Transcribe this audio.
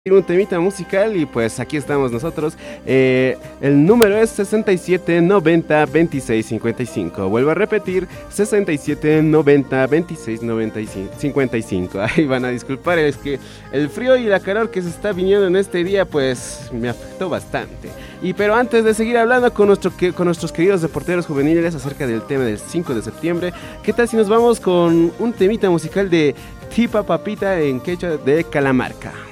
Un temita musical y pues aquí estamos nosotros. El número es 67 90 26 55. Vuelvo a repetir, 67 90 26 95 55. Ahí van a disculpar, es que el frío y la calor que se está viniendo en este día pues me afectó bastante. Pero antes de seguir hablando con nuestros queridos reporteros juveniles acerca del tema del 5 de septiembre, ¿qué tal si nos vamos con un temita musical de Tipa Papita en quechua de Calamarca?